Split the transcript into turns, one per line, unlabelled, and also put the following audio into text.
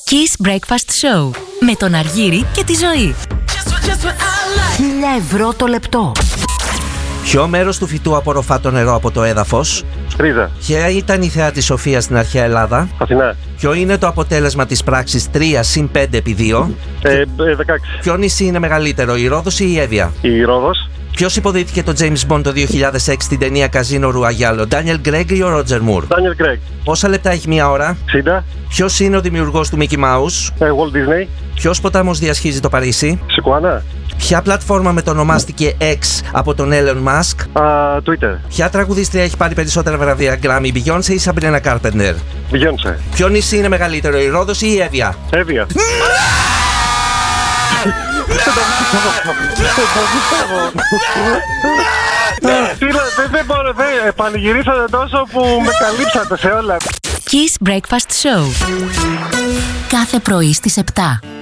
Kiss Breakfast Show με τον Αργύρη και τη Ζωή. 1.000 € το λεπτό.
Ποιο μέρος του φυτού απορροφά το νερό από το έδαφος?
Ρίζα.
Ποια ήταν η θεά της Σοφίας στην αρχαία Ελλάδα?
Αθηνά.
Ποιο είναι το αποτέλεσμα της πράξης 3 συν 5 επί 2?
16.
Ποιο νησί είναι μεγαλύτερο, η Ρόδος ή η Εύβοια?
Η Ρόδος.
Ποιος υποδίθηκε το James Bond το 2006 στην ταινία Καζίνο Ρουαγιάλ, ο Ντάνιελ Γκρέγκ ή ο Ρότζερ Μουρ?
Ντάνιελ Γκρέγκ.
Πόσα λεπτά έχει μία ώρα?
60.
Ποιος είναι ο δημιουργός του Mickey Mouse?
Walt Disney.
Ποιος ποτάμος διασχίζει το Παρίσι?
Σικουάνα.
Ποια πλατφόρμα μετονομάστηκε X από τον Elon Musk?
Twitter.
Ποια τραγουδίστρια έχει πάρει περισσότερα βραβεία Grammy, Beyoncé ή Sabrina Carpenter?
Beyoncé.
Ποιο νησί είναι μεγαλύτερο, η Ρόδος ή η Εύβοια?
Εύβοια. Δεν μπορώ, πανηγυρίσατε τόσο που με καλύψατε σε όλα.
Kiss Breakfast Show. Κάθε πρωί στις 7.